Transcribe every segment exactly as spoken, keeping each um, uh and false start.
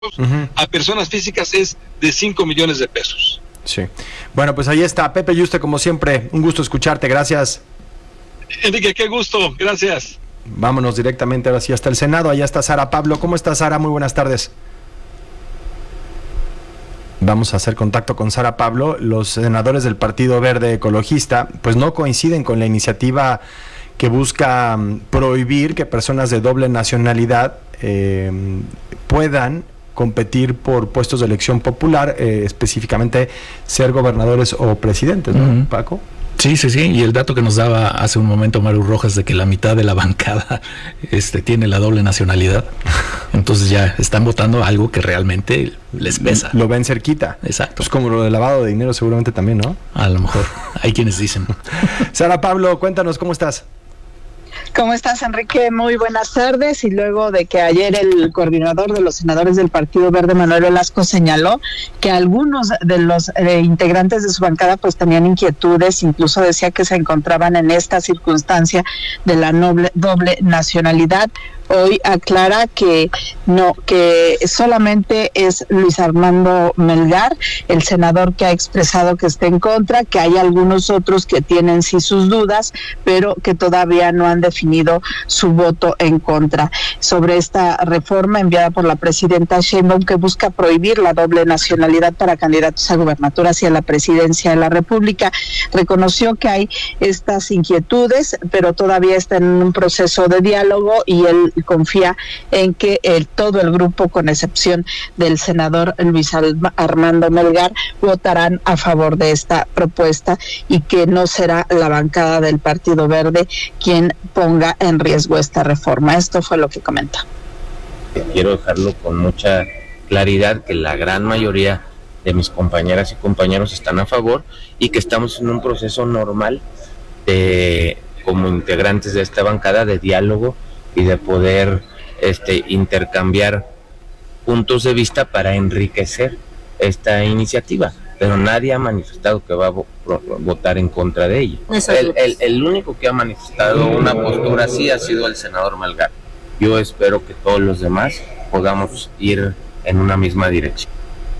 Uh-huh. A personas físicas es de cinco millones de pesos. Sí. Bueno, pues ahí está. Pepe Yuste, como siempre, un gusto escucharte. Gracias. Enrique, qué gusto. Gracias. Vámonos directamente ahora sí hasta el Senado. Allá está Sara Pablo. ¿Cómo estás, Sara? Muy buenas tardes. Vamos a hacer contacto con Sara Pablo. Los senadores del Partido Verde Ecologista pues no coinciden con la iniciativa que busca prohibir que personas de doble nacionalidad eh, puedan competir por puestos de elección popular, eh, específicamente ser gobernadores o presidentes, ¿no, uh-huh. Paco? Sí, sí, sí, y el dato que nos daba hace un momento Maru Rojas de que la mitad de la bancada este, tiene la doble nacionalidad, entonces ya están votando algo que realmente les pesa. Lo ven cerquita. Exacto. Pues como lo de lavado de dinero seguramente también, ¿no? A lo mejor, hay quienes dicen. Sara Pablo, cuéntanos, ¿cómo estás? ¿Cómo estás, Enrique? Muy buenas tardes. Y luego de que ayer el coordinador de los senadores del Partido Verde, Manuel Velasco, señaló que algunos de los eh, integrantes de su bancada pues tenían inquietudes, incluso decía que se encontraban en esta circunstancia de la noble, doble nacionalidad. Hoy aclara que no, que solamente es Luis Armando Melgar, el senador que ha expresado que está en contra, que hay algunos otros que tienen sí sus dudas, pero que todavía no han definido su voto en contra. Sobre esta reforma enviada por la presidenta Sheinbaum, que busca prohibir la doble nacionalidad para candidatos a gubernaturas y a la presidencia de la República, reconoció que hay estas inquietudes, pero todavía está en un proceso de diálogo y él confía en que el, todo el grupo, con excepción del senador Luis Armando Melgar, votarán a favor de esta propuesta y que no será la bancada del Partido Verde quien ponga en riesgo esta reforma. Esto fue lo que comentó. Quiero dejarlo con mucha claridad que la gran mayoría de mis compañeras y compañeros están a favor y que estamos en un proceso normal de, como integrantes de esta bancada, de diálogo y de poder este, intercambiar puntos de vista para enriquecer esta iniciativa, pero nadie ha manifestado que va a vo- votar en contra de ella. El, el, el único que ha manifestado una postura así ha sido el senador Melgar. Yo espero que todos los demás podamos ir en una misma dirección.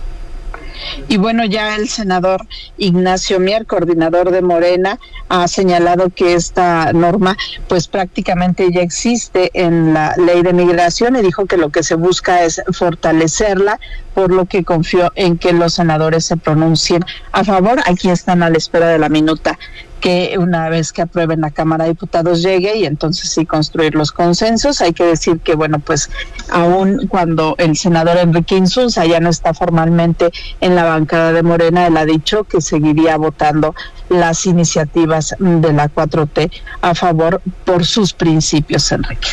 Y bueno, ya el senador Ignacio Mier, coordinador de Morena, ha señalado que esta norma pues prácticamente ya existe en la ley de migración y dijo que lo que se busca es fortalecerla, por lo que confió en que los senadores se pronuncien a favor. Aquí están a la espera de la minuta que una vez que aprueben la Cámara de Diputados llegue y entonces sí construir los consensos. Hay que decir que, bueno, pues aún cuando el senador Enrique Insunza ya no está formalmente en la bancada de Morena, él ha dicho que seguiría votando las iniciativas de la cuatro T a favor por sus principios, Enrique.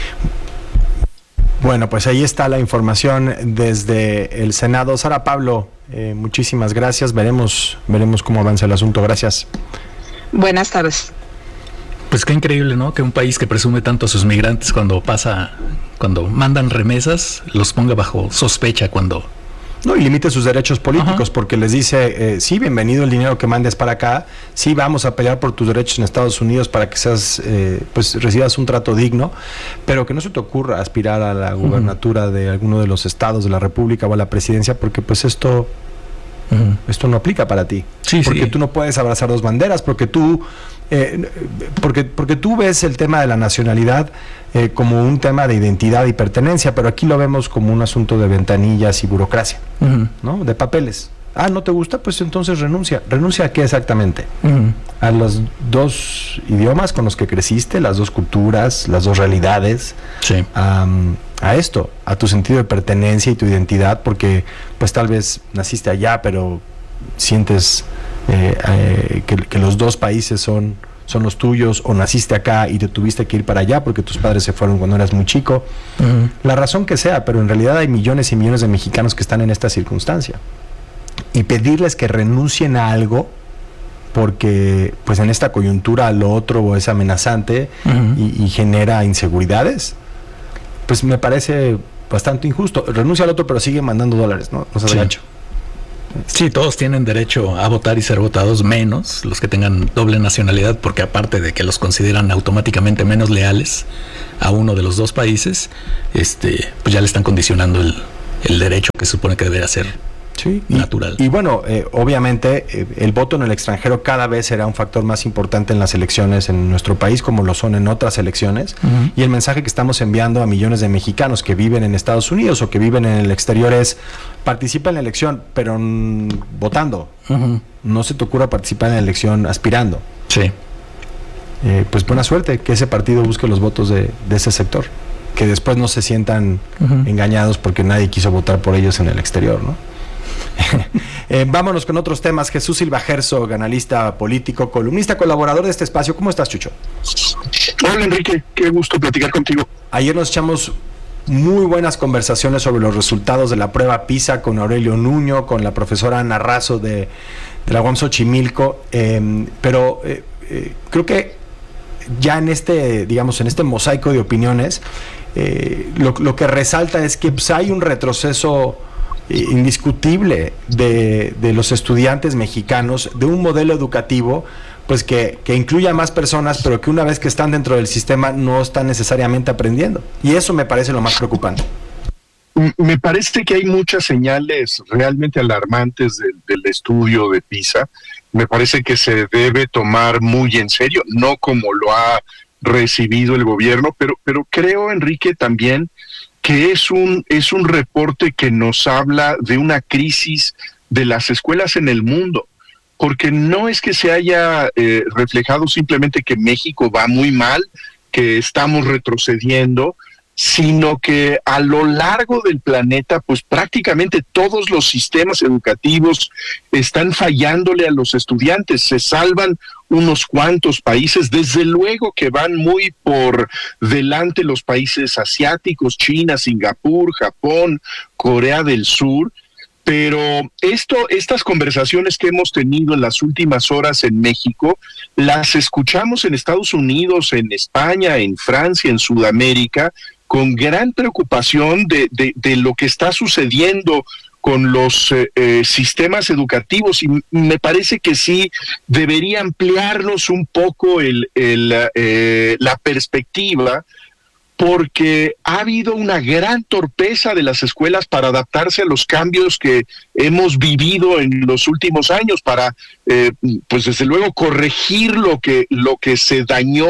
Bueno, pues ahí está la información desde el Senado. Sara Pablo, eh, muchísimas gracias. Veremos, veremos cómo avanza el asunto. Gracias. Buenas tardes. Pues qué increíble, ¿no? Que un país que presume tanto a sus migrantes cuando pasa, cuando mandan remesas, los ponga bajo sospecha cuando... No, y limite sus derechos políticos. Ajá. Porque les dice, eh, sí, bienvenido el dinero que mandes para acá, sí, vamos a pelear por tus derechos en Estados Unidos para que seas, eh, pues recibas un trato digno, pero que no se te ocurra aspirar a la gubernatura uh-huh. de alguno de los estados de la República o a la presidencia, porque pues esto... Uh-huh. Esto no aplica para ti, sí, porque sí. tú no puedes abrazar dos banderas, porque tú, eh, porque, porque tú ves el tema de la nacionalidad eh, como un tema de identidad y pertenencia, pero aquí lo vemos como un asunto de ventanillas y burocracia, uh-huh. ¿no? De papeles. Ah, ¿no te gusta? Pues entonces renuncia. ¿Renuncia a qué exactamente? Uh-huh. A los dos idiomas con los que creciste, las dos culturas, las dos realidades. Sí. Um, a esto, a tu sentido de pertenencia y tu identidad, porque pues tal vez naciste allá, pero sientes eh, eh, que, que los dos países son, son los tuyos, o naciste acá y te tuviste que ir para allá porque tus padres se fueron cuando eras muy chico. Uh-huh. La razón que sea, pero en realidad hay millones y millones de mexicanos que están en esta circunstancia. Y pedirles que renuncien a algo porque pues en esta coyuntura lo otro es amenazante uh-huh. y, y genera inseguridades, pues me parece bastante injusto. Renuncia al otro, pero sigue mandando dólares, ¿no? No se sí. hecho. Sí, todos tienen derecho a votar y ser votados, menos los que tengan doble nacionalidad, porque aparte de que los consideran automáticamente menos leales a uno de los dos países, este, pues ya le están condicionando el, el derecho que supone que debería ser sí, natural. Y, y bueno, eh, obviamente eh, el voto en el extranjero cada vez será un factor más importante en las elecciones en nuestro país, como lo son en otras elecciones. Uh-huh. Y el mensaje que estamos enviando a millones de mexicanos que viven en Estados Unidos o que viven en el exterior es: participa en la elección, pero mm, votando. Uh-huh. No se te ocurra participar en la elección aspirando. Sí. Eh, pues buena suerte, que ese partido busque los votos de, de ese sector, que después no se sientan uh-huh. engañados porque nadie quiso votar por ellos en el exterior, ¿no? eh, vámonos con otros temas. Jesús Silva Herzog, analista político, columnista, colaborador de este espacio. ¿Cómo estás, Chucho? Hola, Enrique, qué gusto platicar contigo. Ayer nos echamos muy buenas conversaciones sobre los resultados de la prueba PISA con Aurelio Nuño, con la profesora Ana Razo de, de la U A M Xochimilco, eh, pero eh, eh, creo que ya en este, digamos, en este mosaico de opiniones, eh, lo, lo que resalta es que pues, hay un retroceso eh, indiscutible de, de los estudiantes mexicanos, de un modelo educativo pues que, que incluya a más personas, pero que una vez que están dentro del sistema no están necesariamente aprendiendo. Y eso me parece lo más preocupante. Me parece que hay muchas señales realmente alarmantes del, del estudio de PISA. Me parece que se debe tomar muy en serio, no como lo ha recibido el gobierno, pero, pero creo, Enrique, también que es un, es un reporte que nos habla de una crisis de las escuelas en el mundo, porque no es que se haya eh, reflejado simplemente que México va muy mal, que estamos retrocediendo, sino que a lo largo del planeta, pues prácticamente todos los sistemas educativos están fallándole a los estudiantes. Se salvan unos cuantos países, desde luego que van muy por delante los países asiáticos, China, Singapur, Japón, Corea del Sur. Pero esto, estas conversaciones que hemos tenido en las últimas horas en México, las escuchamos en Estados Unidos, en España, en Francia, en Sudamérica, con gran preocupación de, de, de lo que está sucediendo con los eh, eh, sistemas educativos, y me parece que sí debería ampliarnos un poco el, el, eh, la perspectiva, porque ha habido una gran torpeza de las escuelas para adaptarse a los cambios que hemos vivido en los últimos años, para, eh, pues desde luego, corregir lo que, lo que se dañó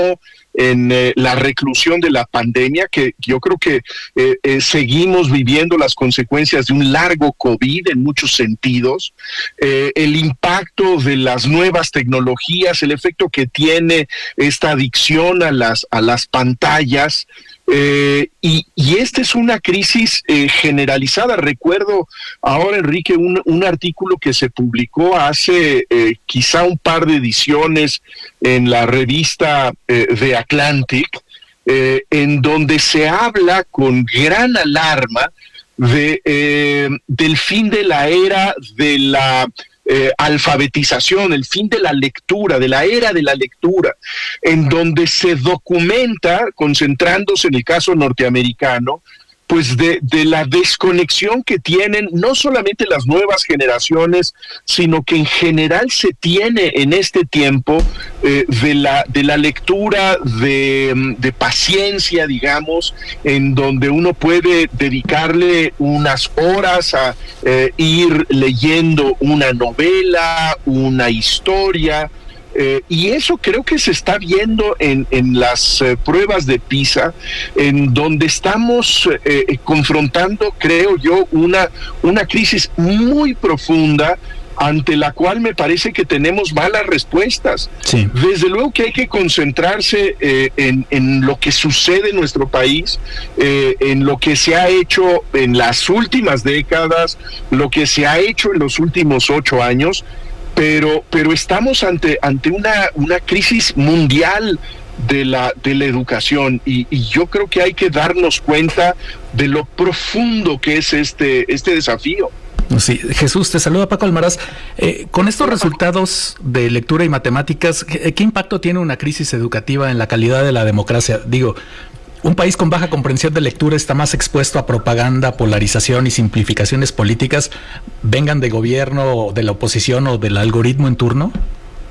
en eh, la reclusión de la pandemia, que yo creo que eh, eh, seguimos viviendo las consecuencias de un largo COVID en muchos sentidos, eh, el impacto de las nuevas tecnologías, el efecto que tiene esta adicción a las, a las pantallas. Eh, y, y esta es una crisis eh, generalizada. Recuerdo ahora, Enrique, un, un artículo que se publicó hace eh, quizá un par de ediciones en la revista eh, The Atlantic, eh, en donde se habla con gran alarma de, eh, del fin de la era de la Eh, alfabetización, el fin de la lectura, de la era de la lectura, en donde se documenta, concentrándose en el caso norteamericano, pues de, de la desconexión que tienen no solamente las nuevas generaciones, sino que en general se tiene en este tiempo eh, de, la, de la lectura de, de paciencia, digamos, en donde uno puede dedicarle unas horas a eh, ir leyendo una novela, una historia. Eh, y eso creo que se está viendo en, en las eh, pruebas de PISA, en donde estamos eh, confrontando, creo yo, una, una crisis muy profunda, ante la cual me parece que tenemos malas respuestas. Sí. Desde luego que hay que concentrarse eh, en, en lo que sucede en nuestro país, eh, en lo que se ha hecho en las últimas décadas, lo que se ha hecho en los últimos ocho años, pero pero estamos ante ante una una crisis mundial de la de la educación, y, y yo creo que hay que darnos cuenta de lo profundo que es este este desafío. Sí, Jesús, te saluda Paco Almaraz. Eh, con estos resultados de lectura y matemáticas, ¿qué, ¿qué impacto tiene una crisis educativa en la calidad de la democracia? Digo, un país con baja comprensión de lectura está más expuesto a propaganda, polarización y simplificaciones políticas, vengan de gobierno, de la oposición o del algoritmo en turno.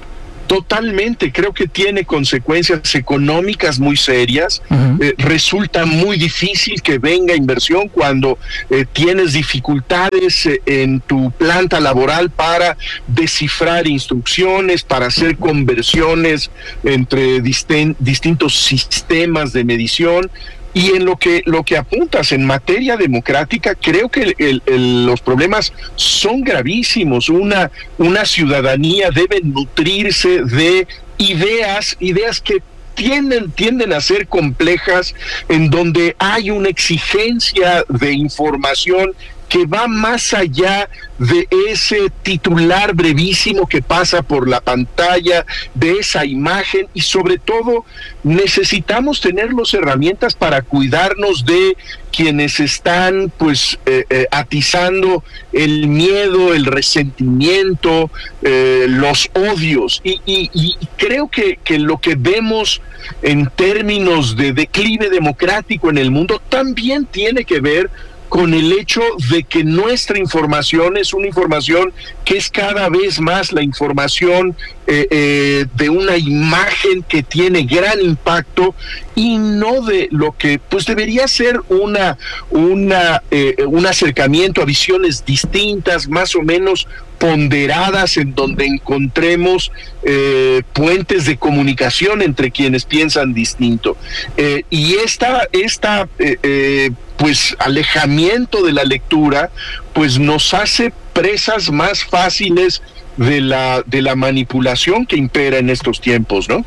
Totalmente, creo que tiene consecuencias económicas muy serias. Uh-huh. Eh, resulta muy difícil que venga inversión cuando eh, tienes dificultades eh, en tu planta laboral para descifrar instrucciones, para hacer conversiones entre disten- distintos sistemas de medición. Y en lo que lo que apuntas en materia democrática, creo que el, el, el, los problemas son gravísimos. Una, una ciudadanía debe nutrirse de ideas, ideas que tienden, tienden a ser complejas, en donde hay una exigencia de información que va más allá de ese titular brevísimo que pasa por la pantalla, de esa imagen, y sobre todo necesitamos tener las herramientas para cuidarnos de quienes están pues eh, eh, atizando el miedo, el resentimiento, eh, los odios, y, y, y creo que, que lo que vemos en términos de declive democrático en el mundo también tiene que ver con el hecho de que nuestra información es una información que es cada vez más la información eh, eh, de una imagen que tiene gran impacto, y no de lo que pues debería ser una, una eh, un acercamiento a visiones distintas, más o menos ponderadas, en donde encontremos eh, puentes de comunicación entre quienes piensan distinto. Eh, y esta, esta eh, eh, pues alejamiento de la lectura, pues nos hace presas más fáciles de la, de la manipulación que impera en estos tiempos, ¿no?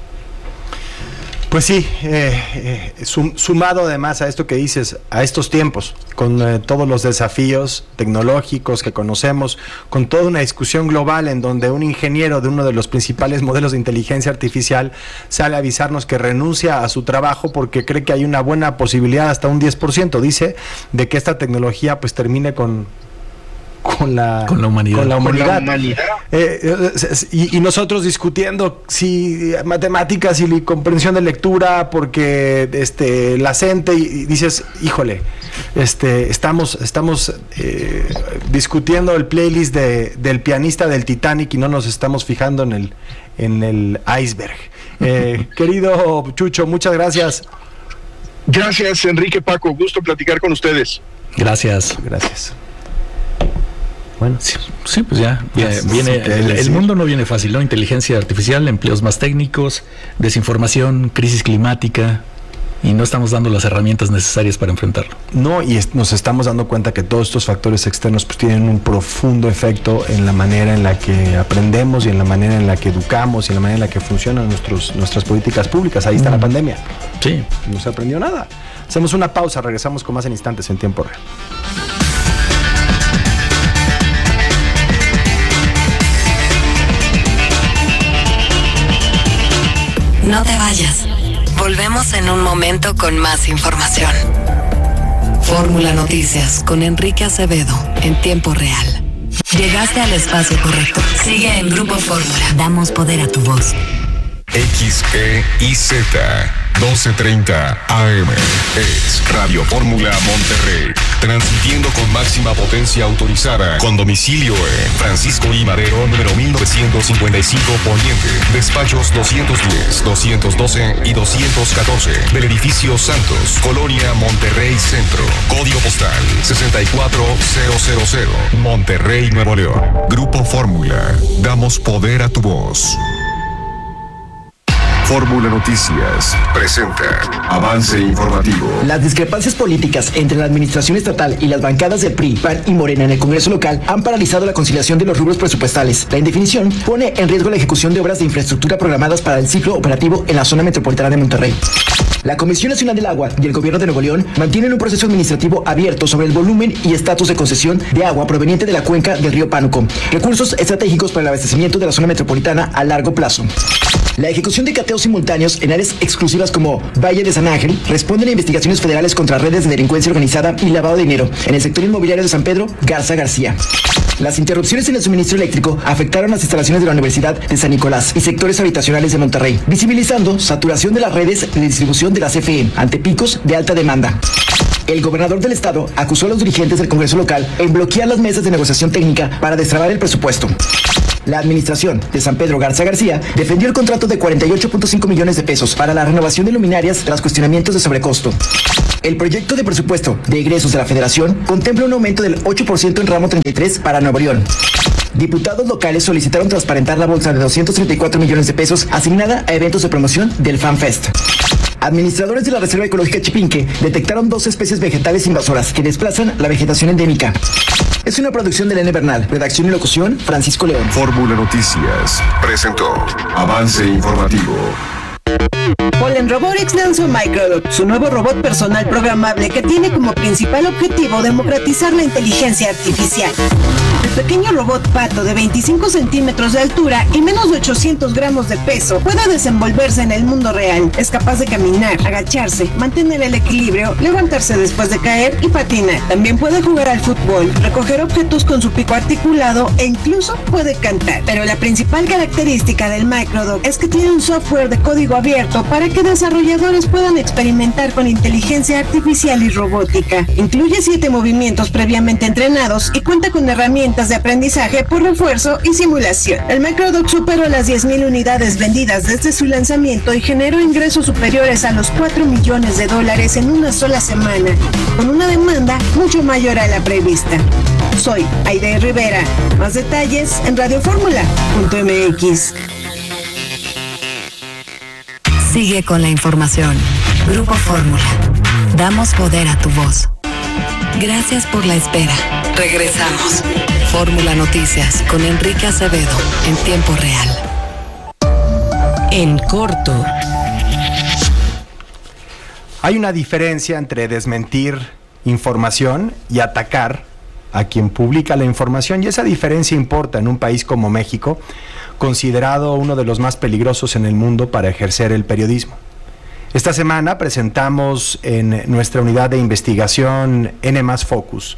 Pues sí, eh, eh, sum, sumado además a esto que dices, a estos tiempos, con eh, todos los desafíos tecnológicos que conocemos, con toda una discusión global en donde un ingeniero de uno de los principales modelos de inteligencia artificial sale a avisarnos que renuncia a su trabajo porque cree que hay una buena posibilidad, hasta un diez por ciento, dice, de que esta tecnología pues termine con... con la, con la humanidad, con la humanidad. Con la humanidad. Eh, eh, y, y nosotros discutiendo si matemáticas y comprensión de lectura, porque este la CENTE, y, y dices, híjole, este estamos estamos eh, discutiendo el playlist de, del pianista del Titanic y no nos estamos fijando en el en el iceberg. Eh, querido Chucho, muchas gracias. Gracias, Enrique, Paco, gusto platicar con ustedes. Gracias. Gracias. Bueno, sí, sí, pues ya, ya viene, el, el mundo no viene fácil, ¿no? Inteligencia artificial, empleos más técnicos, desinformación, crisis climática, y no estamos dando las herramientas necesarias para enfrentarlo. No, y es, nos estamos dando cuenta que todos estos factores externos pues tienen un profundo efecto en la manera en la que aprendemos y en la manera en la que educamos y en la manera en la que funcionan nuestros, nuestras políticas públicas. Ahí está mm. la pandemia. Sí. No se aprendió nada. Hacemos una pausa, regresamos con más en instantes en tiempo real. No te vayas. Volvemos en un momento con más información. Fórmula Noticias con Enrique Acevedo en tiempo real. Llegaste al espacio correcto. Sigue en Grupo Fórmula. Damos poder a tu voz. X E I Z doce treinta A M es Radio Fórmula Monterrey, transmitiendo con máxima potencia autorizada, con domicilio en Francisco I. Madero, número mil novecientos cincuenta y cinco Poniente, despachos doscientos diez, doscientos doce y doscientos catorce, del edificio Santos, Colonia Monterrey Centro, código postal sesenta y cuatro mil, Monterrey, Nuevo León. Grupo Fórmula, damos poder a tu voz. Fórmula Noticias presenta avance informativo. Las discrepancias políticas entre la administración estatal y las bancadas del P R I, P A N y Morena en el Congreso local han paralizado la conciliación de los rubros presupuestales. La indefinición pone en riesgo la ejecución de obras de infraestructura programadas para el ciclo operativo en la zona metropolitana de Monterrey. La Comisión Nacional del Agua y el Gobierno de Nuevo León mantienen un proceso administrativo abierto sobre el volumen y estatus de concesión de agua proveniente de la cuenca del río Pánuco, recursos estratégicos para el abastecimiento de la zona metropolitana a largo plazo. La ejecución de cateos simultáneos en áreas exclusivas como Valle de San Ángel responden a investigaciones federales contra redes de delincuencia organizada y lavado de dinero en el sector inmobiliario de San Pedro Garza García. Las interrupciones en el suministro eléctrico afectaron las instalaciones de la Universidad de San Nicolás y sectores habitacionales de Monterrey, visibilizando saturación de las redes de distribución de la C F E ante picos de alta demanda. El gobernador del estado acusó a los dirigentes del Congreso local en bloquear las mesas de negociación técnica para destrabar el presupuesto. La administración de San Pedro Garza García defendió el contrato de cuarenta y ocho punto cinco millones de pesos para la renovación de luminarias tras cuestionamientos de sobrecosto. El proyecto de presupuesto de egresos de la Federación contempla un aumento del ocho por ciento en ramo treinta y tres para Nuevo León. Diputados locales solicitaron transparentar la bolsa de doscientos treinta y cuatro millones de pesos asignada a eventos de promoción del FanFest. Administradores de la Reserva Ecológica Chipinque detectaron dos especies vegetales invasoras que desplazan la vegetación endémica. Es una producción de Elena Bernal, redacción y locución Francisco León. Fórmula Noticias presentó Avance Informativo. Polen Robotics lanzó Microdot, su nuevo robot personal programable que tiene como principal objetivo democratizar la inteligencia artificial. El pequeño robot pato de veinticinco centímetros de altura y menos de ochocientos gramos de peso puede desenvolverse en el mundo real. Es capaz de caminar, agacharse, mantener el equilibrio, levantarse después de caer y patinar. También puede jugar al fútbol, recoger objetos con su pico articulado e incluso puede cantar. Pero la principal característica del Microdot es que tiene un software de código abierto para que desarrolladores puedan experimentar con inteligencia artificial y robótica. Incluye siete movimientos previamente entrenados y cuenta con herramientas de aprendizaje por refuerzo y simulación. El Microdot superó las diez mil unidades vendidas desde su lanzamiento y generó ingresos superiores a los cuatro millones de dólares en una sola semana, con una demanda mucho mayor a la prevista. Soy Aide Rivera. Más detalles en radiofórmula punto m x. Sigue con la información. Grupo Fórmula. Damos poder a tu voz. Gracias por la espera. Regresamos. Fórmula Noticias con Enrique Acevedo en tiempo real. En corto. Hay una diferencia entre desmentir información y atacar a quien publica la información, y esa diferencia importa en un país como México, considerado uno de los más peligrosos en el mundo para ejercer el periodismo. Esta semana presentamos en nuestra unidad de investigación N más Focus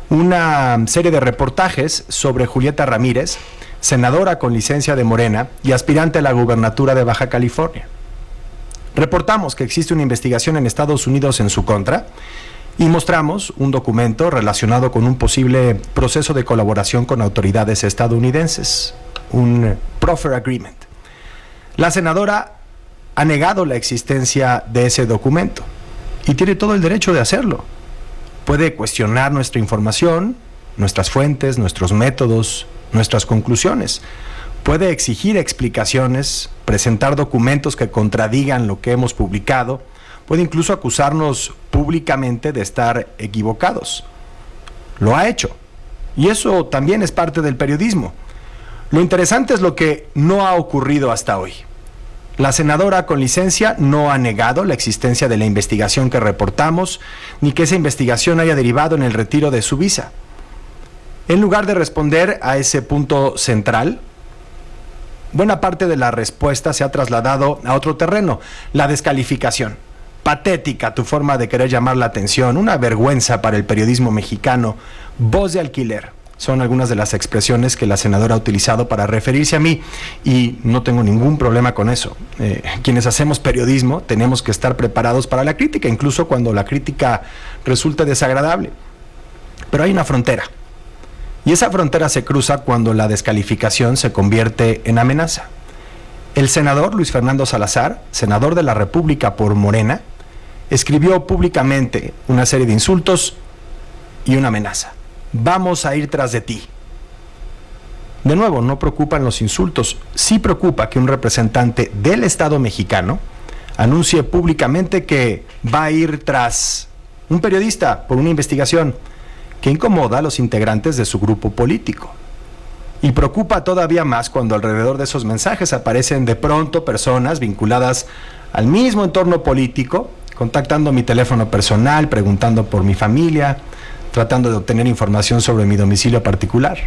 una serie de reportajes sobre Julieta Ramírez, senadora con licencia de Morena y aspirante a la gubernatura de Baja California. Reportamos que existe una investigación en Estados Unidos en su contra y mostramos un documento relacionado con un posible proceso de colaboración con autoridades estadounidenses, un Proffer Agreement. La senadora ha negado la existencia de ese documento y tiene todo el derecho de hacerlo. Puede cuestionar nuestra información, nuestras fuentes, nuestros métodos, nuestras conclusiones. Puede exigir explicaciones, presentar documentos que contradigan lo que hemos publicado. Puede incluso acusarnos públicamente de estar equivocados. Lo ha hecho. Y eso también es parte del periodismo. Lo interesante es lo que no ha ocurrido hasta hoy. La senadora con licencia no ha negado la existencia de la investigación que reportamos, ni que esa investigación haya derivado en el retiro de su visa. En lugar de responder a ese punto central, buena parte de la respuesta se ha trasladado a otro terreno, la descalificación. Patética tu forma de querer llamar la atención, una vergüenza para el periodismo mexicano, voz de alquiler. Son algunas de las expresiones que la senadora ha utilizado para referirse a mí y no tengo ningún problema con eso. Eh, quienes hacemos periodismo tenemos que estar preparados para la crítica, incluso cuando la crítica resulte desagradable. Pero hay una frontera y esa frontera se cruza cuando la descalificación se convierte en amenaza. El senador Luis Fernando Salazar, senador de la República por Morena, escribió públicamente una serie de insultos y una amenaza. Vamos a ir tras de ti. De nuevo, no preocupan los insultos, sí preocupa que un representante del Estado mexicano anuncie públicamente que va a ir tras un periodista por una investigación que incomoda a los integrantes de su grupo político. Y preocupa todavía más cuando alrededor de esos mensajes aparecen de pronto personas vinculadas al mismo entorno político, contactando mi teléfono personal, preguntando por mi familia, tratando de obtener información sobre mi domicilio particular.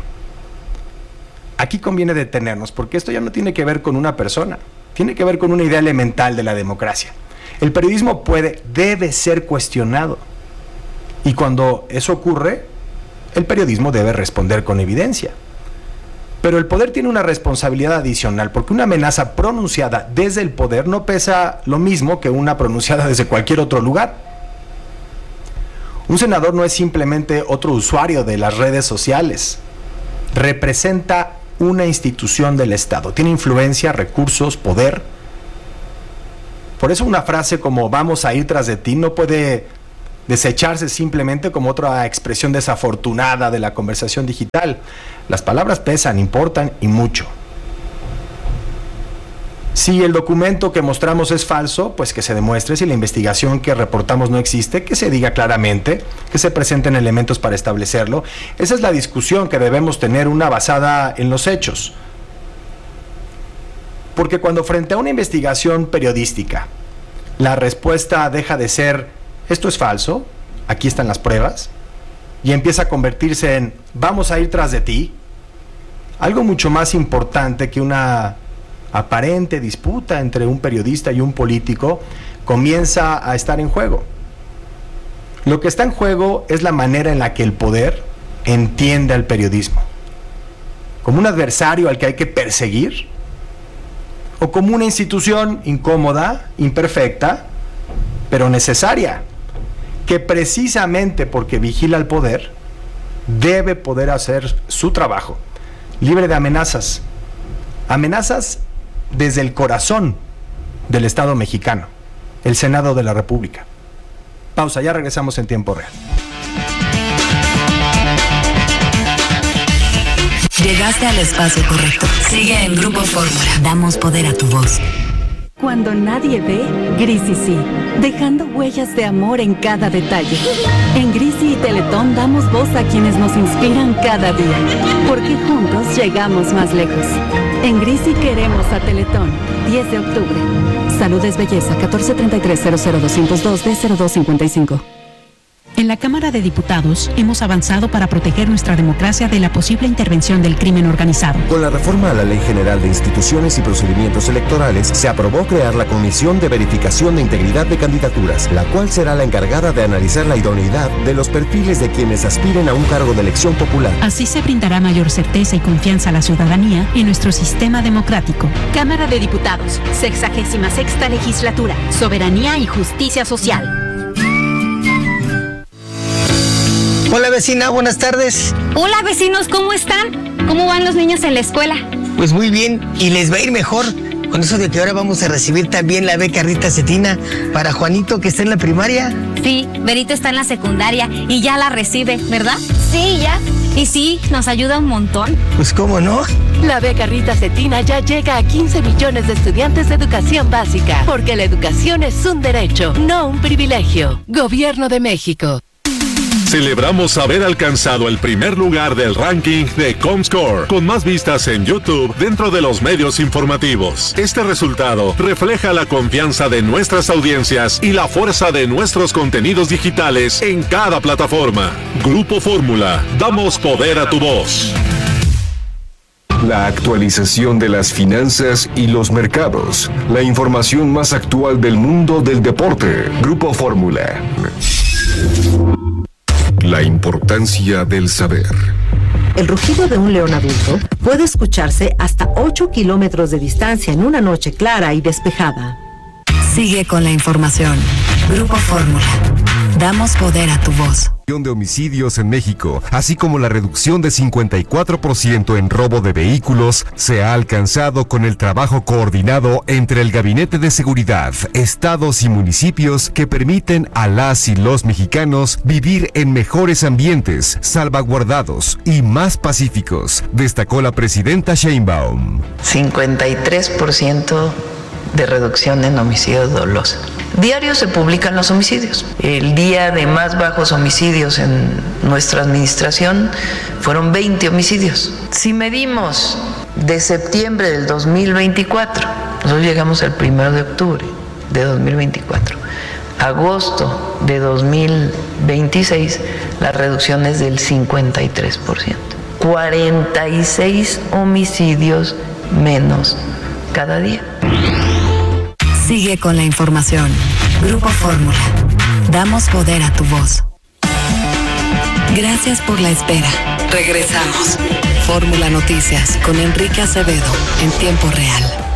Aquí conviene detenernos, porque esto ya no tiene que ver con una persona, tiene que ver con una idea elemental de la democracia. El periodismo puede, debe ser cuestionado. Y cuando eso ocurre, el periodismo debe responder con evidencia. Pero el poder tiene una responsabilidad adicional, porque una amenaza pronunciada desde el poder no pesa lo mismo que una pronunciada desde cualquier otro lugar. Un senador no es simplemente otro usuario de las redes sociales. Representa una institución del Estado. Tiene influencia, recursos, poder. Por eso una frase como vamos a ir tras de ti no puede desecharse simplemente como otra expresión desafortunada de la conversación digital. Las palabras pesan, importan y mucho. Si el documento que mostramos es falso, pues que se demuestre. Si la investigación que reportamos no existe, que se diga claramente, que se presenten elementos para establecerlo. Esa es la discusión que debemos tener, una basada en los hechos. Porque cuando frente a una investigación periodística, la respuesta deja de ser, esto es falso, aquí están las pruebas, y empieza a convertirse en, vamos a ir tras de ti, algo mucho más importante que una aparente disputa entre un periodista y un político comienza a estar en juego. Lo que está en juego es la manera en la que el poder entiende al periodismo, como un adversario al que hay que perseguir, o como una institución incómoda, imperfecta, pero necesaria, que precisamente porque vigila el poder, debe poder hacer su trabajo, libre de amenazas, amenazas desde el corazón del Estado mexicano, el Senado de la República. Pausa, ya regresamos en tiempo real. Llegaste al espacio correcto. Sigue en Grupo Fórmula. Damos poder a tu voz. Cuando nadie ve, Grisi sí, dejando huellas de amor en cada detalle. En Grisi y Teletón damos voz a quienes nos inspiran cada día, porque juntos llegamos más lejos. En Grisi queremos a Teletón. diez de octubre. Salud es belleza. catorce treinta y tres cero cero doscientos dos D cero dos cincuenta y cinco. En la Cámara de Diputados hemos avanzado para proteger nuestra democracia de la posible intervención del crimen organizado. Con la reforma a la Ley General de Instituciones y Procedimientos Electorales, se aprobó crear la Comisión de Verificación de Integridad de Candidaturas, la cual será la encargada de analizar la idoneidad de los perfiles de quienes aspiren a un cargo de elección popular. Así se brindará mayor certeza y confianza a la ciudadanía en nuestro sistema democrático. Cámara de Diputados, sexagésima sexta legislatura, soberanía y justicia social. Hola vecina, buenas tardes. Hola vecinos, ¿cómo están? ¿Cómo van los niños en la escuela? Pues muy bien, y les va a ir mejor con eso de que ahora vamos a recibir también la beca Rita Cetina para Juanito, que está en la primaria. Sí, Berito está en la secundaria y ya la recibe, ¿verdad? Sí, ya. Y sí, nos ayuda un montón. Pues cómo no. La beca Rita Cetina ya llega a quince millones de estudiantes de educación básica, porque la educación es un derecho, no un privilegio. Gobierno de México. Celebramos haber alcanzado el primer lugar del ranking de Comscore, con más vistas en YouTube dentro de los medios informativos. Este resultado refleja la confianza de nuestras audiencias y la fuerza de nuestros contenidos digitales en cada plataforma. Grupo Fórmula, damos poder a tu voz. La actualización de las finanzas y los mercados. La información más actual del mundo del deporte. Grupo Fórmula. La importancia del saber. El rugido de un león adulto puede escucharse hasta ocho kilómetros de distancia en una noche clara y despejada. Sigue con la información. Grupo Fórmula. Damos poder a tu voz. De homicidios en México, así como la reducción de cincuenta y cuatro por ciento en robo de vehículos, se ha alcanzado con el trabajo coordinado entre el Gabinete de Seguridad, estados y municipios que permiten a las y los mexicanos vivir en mejores ambientes, salvaguardados y más pacíficos, destacó la presidenta Sheinbaum. cincuenta y tres por ciento de reducción en homicidios dolosos. Diario se publican los homicidios. El día de más bajos homicidios en nuestra administración fueron veinte homicidios. Si medimos de septiembre del dos mil veinticuatro, nosotros llegamos al primero de octubre de dos mil veinticuatro, agosto de dos mil veintiséis, la reducción es del cincuenta y tres por ciento. cuarenta y seis homicidios menos cada día. Sigue con la información. Grupo Fórmula. Damos poder a tu voz. Gracias por la espera. Regresamos. Fórmula Noticias con Enrique Acevedo en tiempo real.